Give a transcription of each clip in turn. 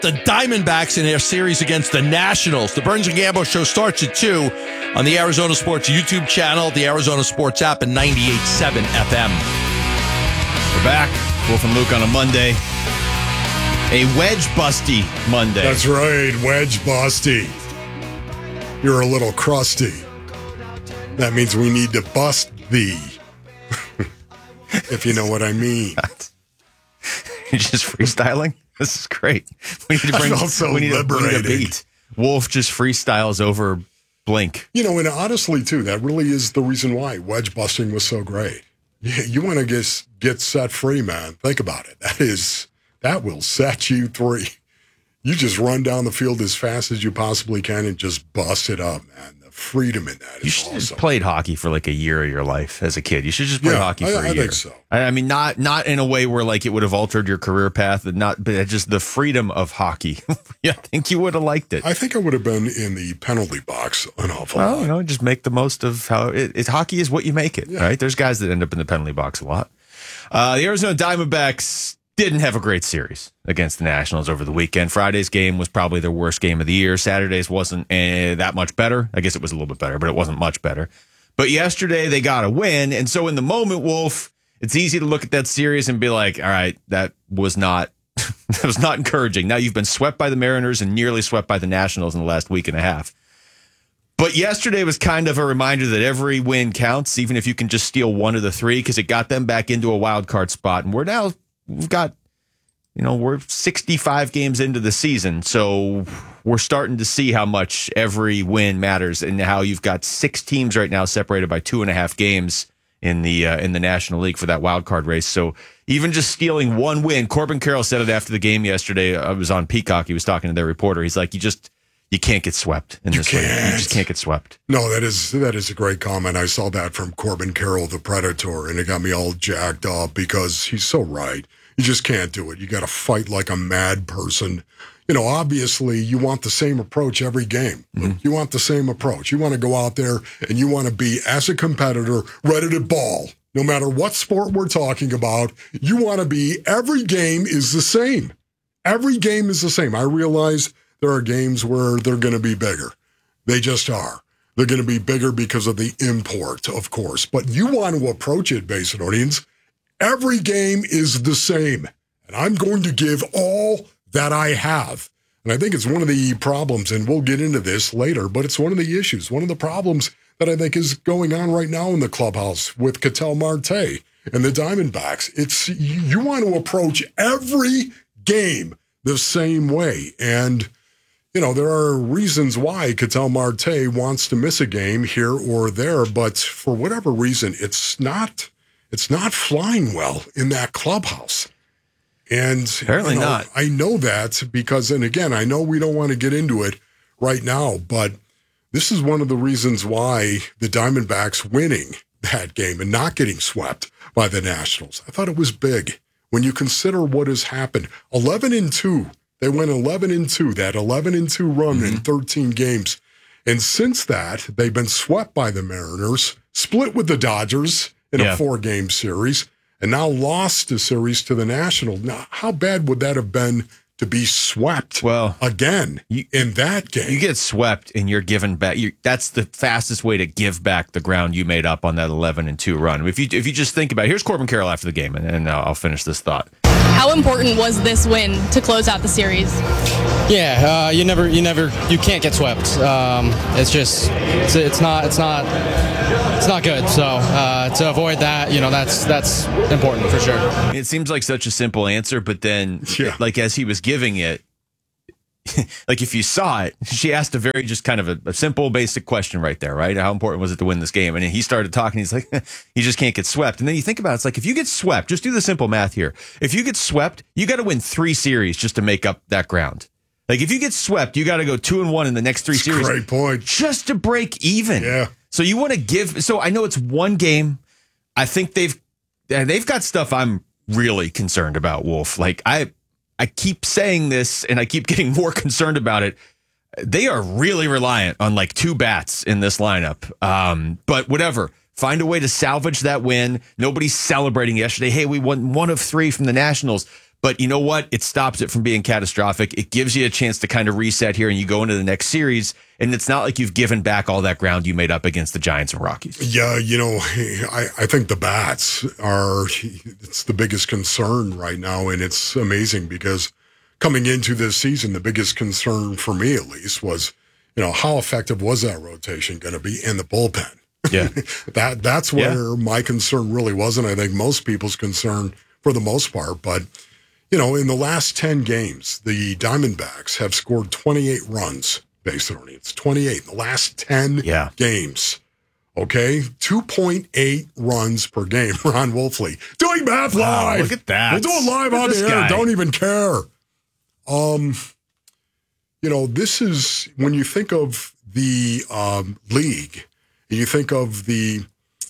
The Diamondbacks in their series against the Nationals. The Burns and Gambo show starts at 2 on the Arizona Sports YouTube channel, the Arizona Sports app, and 98.7 FM. We're back. Wolf and Luke on a Monday. A wedge busty Monday. That's right, wedge busty. You're a little crusty. That means we need to bust thee. If you know what I mean. You're just freestyling? This is great. We need to bring we need a beat. Wolf just freestyles over Blink. You know, and honestly, too, that really is the reason why wedge busting was so great. You want to get set free, man. Think about it. That will set you free. You just run down the field as fast as you possibly can and just bust it up, man. The freedom in that is You should awesome. have played hockey for like a year of your life as a kid. You should just play hockey for a year. I think so. I mean, not in a way where like it would have altered your career path, but just the freedom of hockey. Yeah, I think you would have liked it. I think I would have been in the penalty box an awful lot. Well, you know, just make the most of how hockey is what you make it, right? There's guys that end up in the penalty box a lot. The Arizona Diamondbacks didn't have a great series against the Nationals over the weekend. Friday's game was probably their worst game of the year. Saturday's wasn't that much better. I guess it was a little bit better, but it wasn't much better. But yesterday they got a win. And so in the moment, Wolf, it's easy to look at that series and be like, all right, that was not encouraging. Now you've been swept by the Mariners and nearly swept by the Nationals in the last week and a half. But yesterday was kind of a reminder that every win counts, even if you can just steal one of the three, because it got them back into a wild card spot. And we're 65 games into the season, so we're starting to see how much every win matters and how you've got 6 teams right now separated by 2.5 games in the National League for that wild card race. So even just stealing one win, Corbin Carroll said it after the game yesterday. I was on Peacock. He was talking to their reporter. He's like, you can't get swept in this league. You just can't get swept. No, that is a great comment. I saw that from Corbin Carroll, the Predator, and it got me all jacked up because he's so right. You just can't do it. You got to fight like a mad person. You know, obviously, you want the same approach every game. Mm-hmm. You want the same approach. You want to go out there and you want to be, as a competitor, ready to ball. No matter what sport we're talking about, you want to be, every game is the same. Every game is the same. I realize there are games where they're going to be bigger. They just are. They're going to be bigger because of the import, of course. But you want to approach it, Basinonians. Every game is the same. And I'm going to give all that I have. And I think it's one of the problems, and we'll get into this later, but it's one of the issues, one of the problems that I think is going on right now in the clubhouse with Ketel Marte and the Diamondbacks. It's you want to approach every game the same way. And you know, there are reasons why Ketel Marte wants to miss a game here or there, but for whatever reason, it's not flying well in that clubhouse. And apparently not. I know that because, and again, I know we don't want to get into it right now, but this is one of the reasons why the Diamondbacks winning that game and not getting swept by the Nationals. I thought it was big when you consider what has happened. 11-2. They went 11-2, that 11-2 run in 13 games. And since that, they've been swept by the Mariners, split with the Dodgers in a 4-game series, and now lost a series to the Nationals. Now, how bad would that have been to be swept again in that game? You get swept and you're given back. That's the fastest way to give back the ground you made up on that 11-2 run. If you just think about it, here's Corbin Carroll after the game, and I'll finish this thought. How important was this win to close out the series? Yeah, you can't get swept. It's not good. So to avoid that, that's important for sure. It seems like such a simple answer, but then, like as he was giving it, like if you saw it, she asked a very just kind of a simple, basic question right there, right? How important was it to win this game? And he started talking. He's like, you just can't get swept. And then you think about it, it's like if you get swept, just do the simple math here. If you get swept, you got to win 3 series just to make up that ground. Like if you get swept, you got to go 2-1 in the next 3 series. Great point. Just to break even. Yeah. So you want to give. So I know it's one game. I think they've got stuff I'm really concerned about, Wolf. Like I keep saying this and I keep getting more concerned about it. They are really reliant on like 2 bats in this lineup. But whatever, find a way to salvage that win. Nobody's celebrating yesterday. Hey, we won 1 of 3 from the Nationals. But you know what? It stops it from being catastrophic. It gives you a chance to kind of reset here and you go into the next series. And it's not like you've given back all that ground you made up against the Giants and Rockies. Yeah, I think the bats it's the biggest concern right now. And it's amazing because coming into this season, the biggest concern for me, at least, was, how effective was that rotation going to be in the bullpen? Yeah. That's where my concern really was. And I think most people's concern for the most part. But, in the last 10 games, the Diamondbacks have scored 28 runs based on it. It's 28 in the last 10 games. Okay? 2.8 runs per game. Ron Wolfley doing math live. Look at that. We'll do it live on the air. Guy. Don't even care. This is when you think of the league, and you think of the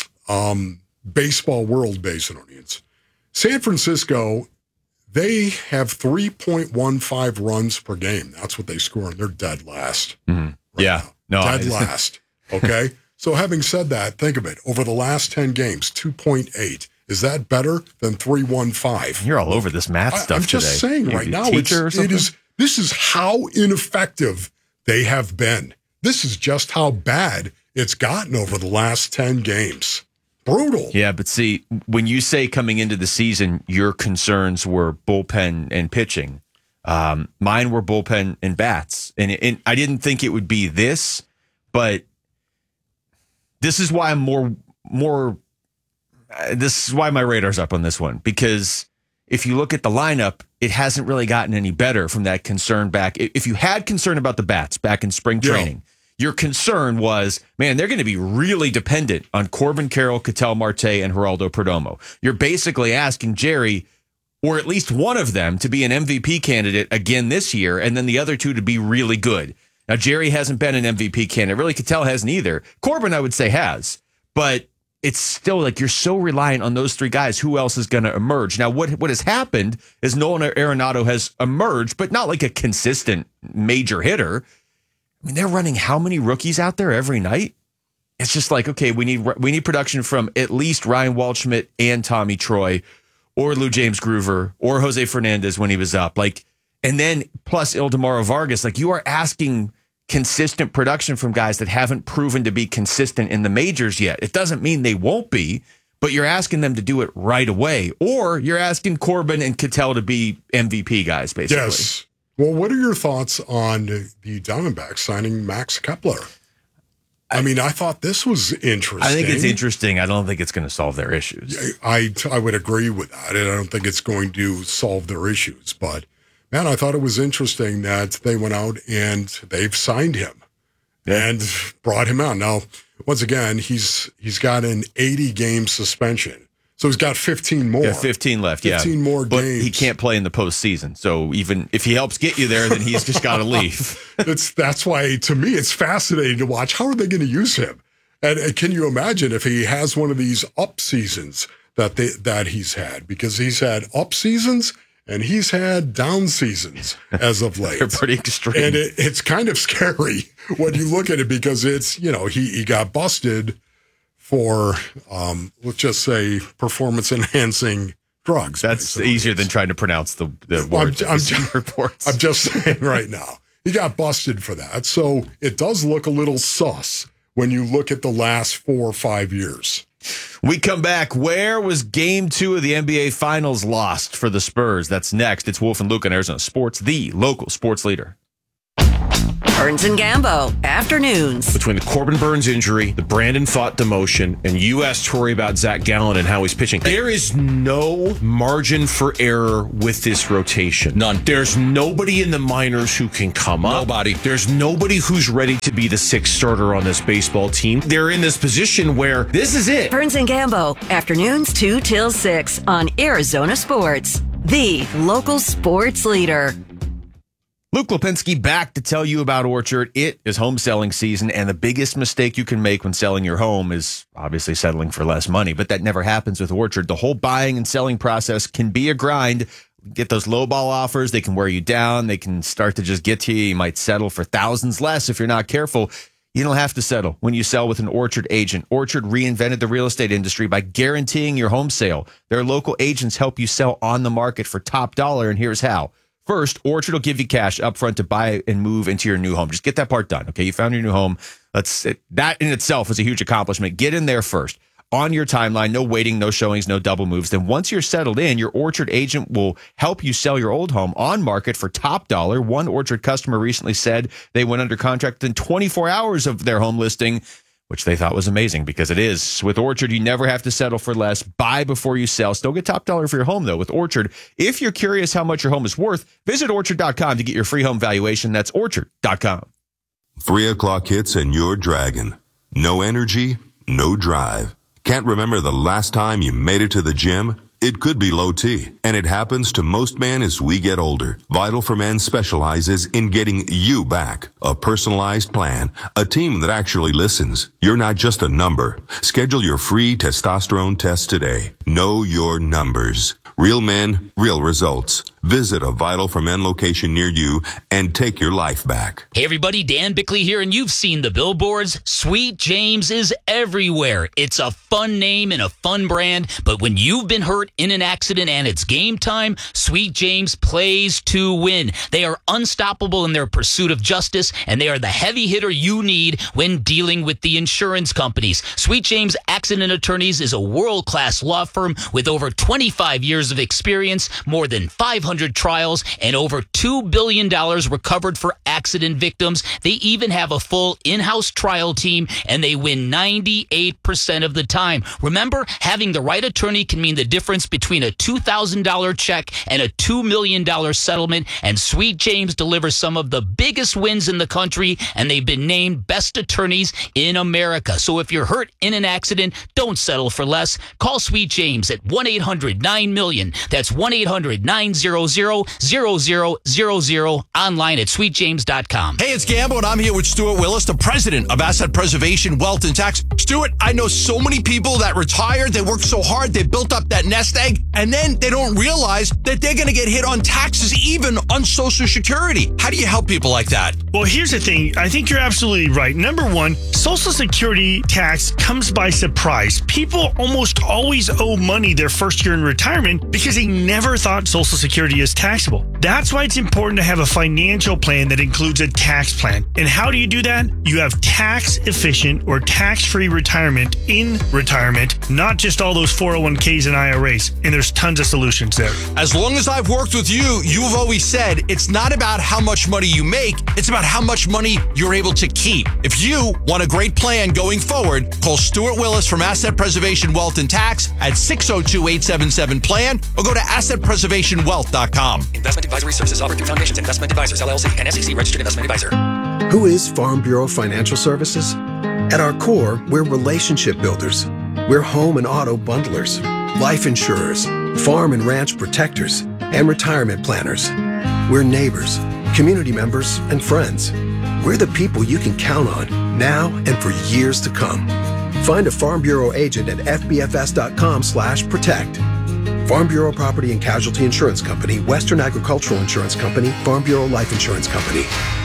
baseball world based on audience. San Francisco, they have 3.15 runs per game. That's what they score, and they're dead last. Mm-hmm. Dead last. Okay? So having said that, think of it. Over the last 10 games, 2.8. Is that better than 3.15? You're all over this math stuff I'm just today. saying right now, this is how ineffective they have been. This is just how bad it's gotten over the last 10 games. Brutal. Yeah, but see, when you say coming into the season, your concerns were bullpen and pitching. Mine were bullpen and bats. And I didn't think it would be this, but this is why I'm more this is why my radar's up on this one. Because if you look at the lineup, it hasn't really gotten any better from that concern back. If you had concern about the bats back in spring training, your concern was, man, they're going to be really dependent on Corbin Carroll, Ketel Marte, and Geraldo Perdomo. You're basically asking Jerry, or at least one of them, to be an MVP candidate again this year, and then the other two to be really good. Now, Jerry hasn't been an MVP candidate. Really, Ketel hasn't either. Corbin, I would say, has. But it's still like you're so reliant on those three guys. Who else is going to emerge? Now, what has happened is Nolan Arenado has emerged, but not like a consistent major hitter. I mean, they're running how many rookies out there every night? It's just like, okay, we need production from at least Ryan Waldschmidt and Tommy Troy, or Lou James Groover, or Jose Fernandez when he was up. Like, and then plus Ildemaro Vargas. Like, you are asking consistent production from guys that haven't proven to be consistent in the majors yet. It doesn't mean they won't be, but you're asking them to do it right away, or you're asking Corbin and Ketel to be MVP guys, basically. Yes. Well, what are your thoughts on the Diamondbacks signing Max Kepler? I mean, I thought this was interesting. I think it's interesting. I don't think it's going to solve their issues. I would agree with that, and I don't think it's going to solve their issues. But, man, I thought it was interesting that they went out and they've signed him and brought him out. Now, once again, he's got an 80-game suspension. So he's got 15 more. Yeah, 15 left. 15 more but games. He can't play in the postseason. So even if he helps get you there, then he's just got to leave. That's why, to me, it's fascinating to watch. How are they going to use him? And can you imagine if he has one of these up seasons that he's had? Because he's had up seasons and he's had down seasons as of late. They're pretty extreme. And it's kind of scary when you look at it because it's, he got busted for, let's just say, performance-enhancing drugs. That's easier than trying to pronounce the words. I'm just saying right now. He got busted for that. So it does look a little sus when you look at the last 4 or 5 years. We come back. Where was Game 2 of the NBA Finals lost for the Spurs? That's next. It's Wolf and Luke on Arizona Sports, the local sports leader. Burns and Gambo, afternoons. Between the Corbin Burns injury, the Brandon Pfaadt demotion, and you asked Tori about Zach Gallen and how he's pitching, there is no margin for error with this rotation. None. There's nobody in the minors who can come up. Nobody. There's nobody who's ready to be the sixth starter on this baseball team. They're in this position where this is it. Burns and Gambo, afternoons 2 till 6 on Arizona Sports, the local sports leader. Luke Lipinski back to tell you about Orchard. It is home selling season, and the biggest mistake you can make when selling your home is obviously settling for less money, but that never happens with Orchard. The whole buying and selling process can be a grind. Get those lowball offers. They can wear you down. They can start to just get to you. You might settle for thousands less if you're not careful. You don't have to settle when you sell with an Orchard agent. Orchard reinvented the real estate industry by guaranteeing your home sale. Their local agents help you sell on the market for top dollar, and here's how. First, Orchard will give you cash up front to buy and move into your new home. Just get that part done, okay? You found your new home. That in itself is a huge accomplishment. Get in there first. On your timeline, no waiting, no showings, no double moves. Then once you're settled in, your Orchard agent will help you sell your old home on market for top dollar. One Orchard customer recently said they went under contract in 24 hours of their home listing, which they thought was amazing because it is. With Orchard, you never have to settle for less. Buy before you sell. Still get top dollar for your home, though, with Orchard. If you're curious how much your home is worth, visit Orchard.com to get your free home valuation. That's Orchard.com. 3 o'clock hits and you're dragging. No energy, no drive. Can't remember the last time you made it to the gym? It could be low T, and it happens to most men as we get older. Vital for Men specializes in getting you back. A personalized plan, a team that actually listens. You're not just a number. Schedule your free testosterone test today. Know your numbers. Real men, real results. Visit a Vital for Men location near you and take your life back. Hey everybody, Dan Bickley here, and you've seen the billboards. Sweet James is everywhere. It's a fun name and a fun brand, but when you've been hurt in an accident and it's game time, Sweet James plays to win. They are unstoppable in their pursuit of justice, and they are the heavy hitter you need when dealing with the insurance companies. Sweet James Accident Attorneys is a world-class law firm with over 25 years of experience, more than 500 trials, and over $2 billion recovered for accident victims. They even have a full in-house trial team, and they win 98% of the time. Remember, having the right attorney can mean the difference between a $2,000 check and a $2 million settlement, and Sweet James delivers some of the biggest wins in the country, and they've been named best attorneys in America. So if you're hurt in an accident, don't settle for less. Call Sweet James at 1-800-9-MILLION. That's 1-800-900-0000, online at sweetjames.com. Hey, it's Gambo, and I'm here with Stuart Willis, the president of Asset Preservation Wealth and Tax. Stuart, I know so many people that retired. They worked so hard. They built up that nest egg, and then they don't realize that they're going to get hit on taxes, even on Social Security. How do you help people like that? Well, here's the thing. I think you're absolutely right. Number one, Social Security tax comes by surprise. People almost always owe money their first year in retirement because they never thought Social Security is taxable. That's why it's important to have a financial plan that includes a tax plan. And how do you do that? You have tax efficient or tax-free retirement in retirement, not just all those 401ks and IRAs. And there's tons of solutions there. As long as I've worked with you, you've always said it's not about how much money you make, it's about how much money you're able to keep. If you want a great plan going forward, call Stuart Willis from Asset Preservation Wealth and Tax at 602-877-PLAN or go to assetpreservationwealth.com. Investment advisory services offered through Foundations Investment Advisors, LLC, and SEC registered investment advisor. Who is Farm Bureau Financial Services? At our core, we're relationship builders. We're home and auto bundlers, life insurers, farm and ranch protectors, and retirement planners. We're neighbors, community members, and friends. We're the people you can count on now and for years to come. Find a Farm Bureau agent at fbfs.com/protect. Farm Bureau Property and Casualty Insurance Company, Western Agricultural Insurance Company, Farm Bureau Life Insurance Company.